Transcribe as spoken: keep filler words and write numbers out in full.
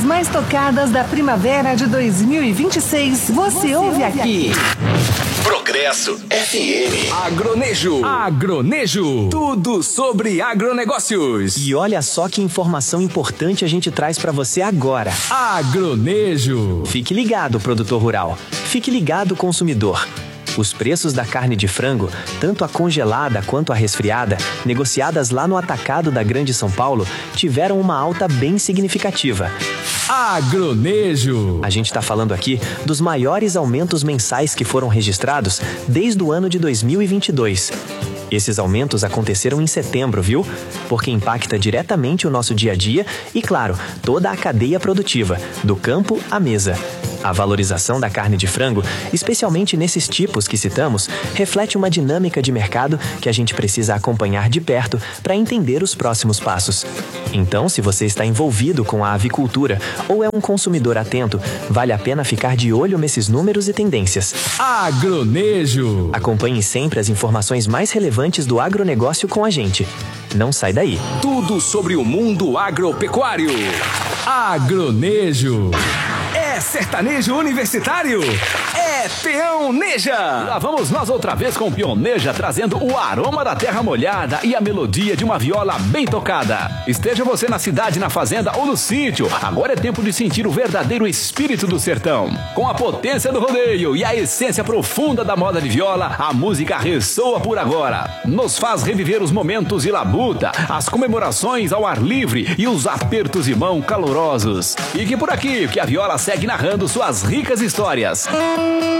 mais tocadas da primavera de dois mil e vinte e seis, você, você ouve aqui. Progresso F M. Agronejo. Agronejo. Tudo sobre agronegócios. E olha só que informação importante a gente traz para você agora. Agronejo. Fique ligado, produtor rural. Fique ligado, consumidor. Os preços da carne de frango, tanto a congelada quanto a resfriada, negociadas lá no atacado da Grande São Paulo, tiveram uma alta bem significativa. Agronejo. A gente está falando aqui dos maiores aumentos mensais que foram registrados desde o ano de dois mil e vinte e dois. Esses aumentos aconteceram em setembro, viu? Porque impacta diretamente o nosso dia a dia e, claro, toda a cadeia produtiva, do campo à mesa. A valorização da carne de frango, especialmente nesses tipos que citamos, reflete uma dinâmica de mercado que a gente precisa acompanhar de perto para entender os próximos passos. Então, se você está envolvido com a avicultura ou é um consumidor atento, vale a pena ficar de olho nesses números e tendências. Agronejo. Acompanhe sempre as informações mais relevantes do agronegócio com a gente. Não sai daí. Tudo sobre o mundo agropecuário. Agronejo. É sertanejo universitário? É Peão Neja! Lá vamos nós outra vez com o Peão Neja, trazendo o aroma da terra molhada e a melodia de uma viola bem tocada. Esteja você na cidade, na fazenda ou no sítio, agora é tempo de sentir o verdadeiro espírito do sertão. Com a potência do rodeio e a essência profunda da moda de viola, a música ressoa por agora. Nos faz reviver os momentos de labuta, as comemorações ao ar livre e os apertos de mão calorosos. E que por aqui, que a viola segue narrando suas ricas histórias.